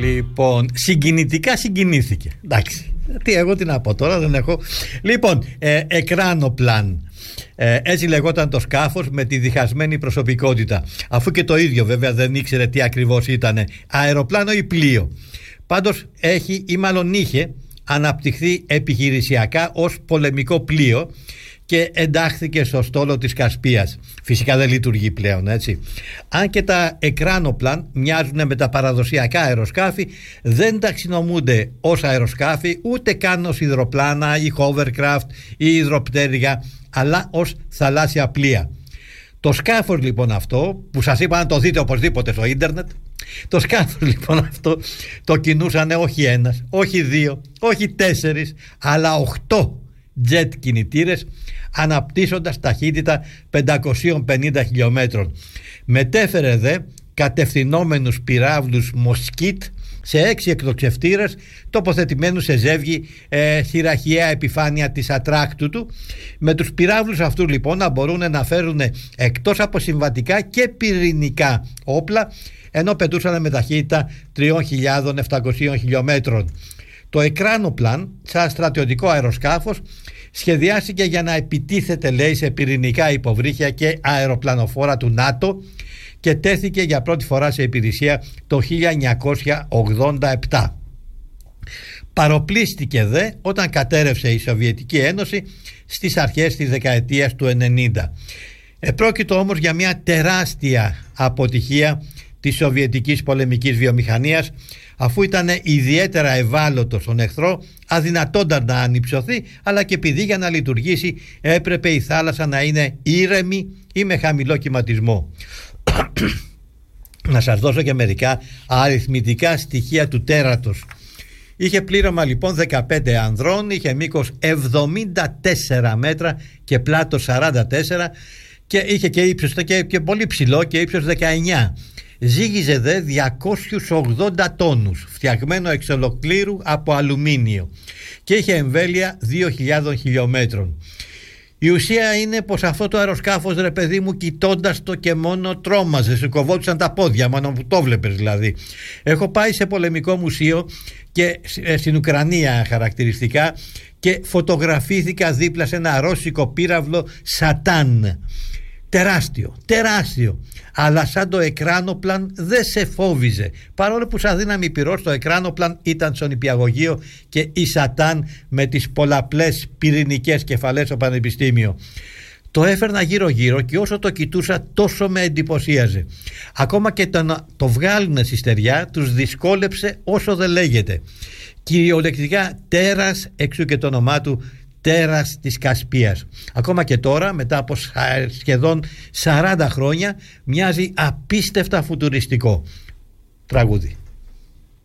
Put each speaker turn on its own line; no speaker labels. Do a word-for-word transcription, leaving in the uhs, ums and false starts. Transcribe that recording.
Λοιπόν, συγκινητικά συγκινήθηκε. Εντάξει, τι εγώ τι να πω τώρα, δεν έχω. Λοιπόν, ε, εκράνοπλαν. Ε, έτσι λεγόταν το σκάφος με τη διχασμένη προσωπικότητα. Αφού και το ίδιο βέβαια δεν ήξερε τι ακριβώς ήταν, αεροπλάνο ή πλοίο. Πάντως έχει ή μάλλον είχε αναπτυχθεί επιχειρησιακά ως πολεμικό πλοίο και εντάχθηκε στο στόλο της Κασπίας. Φυσικά δεν λειτουργεί πλέον, έτσι. Αν και τα εκράνοπλαν μοιάζουν με τα παραδοσιακά αεροσκάφη, δεν ταξινομούνται ως αεροσκάφη, ούτε καν ως υδροπλάνα ή hovercraft ή υδροπτέρυγα, αλλά ως θαλάσσια πλοία. Το σκάφος λοιπόν αυτό, που σας είπα να το δείτε οπωσδήποτε στο ίντερνετ, το σκάφος λοιπόν αυτό το κινούσαν όχι ένας, όχι δύο, όχι τέσσερις, αλλά οχτώ τζετ κινητήρες, αναπτύσσοντας ταχύτητα πεντακόσιες πενήντα χιλιόμετρων. Μετέφερε δε κατευθυνόμενους πυράβλους Μοσκίτ σε έξι εκτοξευτήρες τοποθετημένους σε ζεύγη ε, στη ραχιαία επιφάνεια της ατράκτου του, με τους πυράβλους αυτούς λοιπόν να μπορούν να φέρουν εκτός από συμβατικά και πυρηνικά όπλα, ενώ πετούσαν με ταχύτητα τρεις χιλιάδες επτακόσιες χιλιόμετρων. Το εκράνοπλαν, σαν στρατιωτικό αεροσκάφος, σχεδιάστηκε για να επιτίθεται, λέει, σε πυρηνικά υποβρύχια και αεροπλανοφόρα του ΝΑΤΟ και τέθηκε για πρώτη φορά σε υπηρεσία το χίλια εννιακόσια ογδόντα επτά. Παροπλίστηκε δε όταν κατέρευσε η Σοβιετική Ένωση στις αρχές της δεκαετίας του ενενήντα. Επρόκειτο όμως για μια τεράστια αποτυχία της σοβιετικής πολεμικής βιομηχανίας, αφού ήταν ιδιαίτερα ευάλωτο στον εχθρό, αδυνατόνταν να ανυψωθεί, αλλά και επειδή για να λειτουργήσει έπρεπε η θάλασσα να είναι ήρεμη ή με χαμηλό κυματισμό. Να σας δώσω και μερικά αριθμητικά στοιχεία του τέρατος. Είχε πλήρωμα λοιπόν δεκαπέντε ανδρών, είχε μήκος εβδομήντα τέσσερα μέτρα και πλάτος σαράντα τέσσερα και είχε και ύψος και, και πολύ ψηλό και ύψος δεκαεννιά. Ζύγιζε δε διακόσιους ογδόντα τόνους, φτιαγμένο εξ ολοκλήρου από αλουμίνιο, και είχε εμβέλεια δύο χιλιάδες χιλιόμετρων. Η ουσία είναι πως αυτό το αεροσκάφος, ρε παιδί μου, κοιτώντας το και μόνο τρόμαζε, σου κοβόντουσαν τα πόδια, μόνο που το βλέπεις δηλαδή. Έχω πάει σε πολεμικό μουσείο και στην Ουκρανία χαρακτηριστικά και φωτογραφήθηκα δίπλα σε ένα ρώσικο πύραυλο Σατάν. Τεράστιο, τεράστιο, αλλά σαν το εκράνοπλαν δεν σε φόβιζε, παρόλο που σαν δύναμη πυρός το εκράνοπλαν ήταν στο νηπιαγωγείο και η Σατάν με τις πολλαπλές πυρηνικές κεφαλές στο πανεπιστήμιο. Το έφερνα γύρω γύρω και όσο το κοιτούσα τόσο με εντυπωσίαζε. Ακόμα και το να το βγάλουν στη στεριά τους δυσκόλεψε όσο δεν λέγεται. Κυριολεκτικά τέρας, εξού και το όνομά του, τέρας της Κασπίας. Ακόμα και τώρα, μετά από σχεδόν σαράντα χρόνια, μοιάζει απίστευτα φουτουριστικό. Τραγούδι.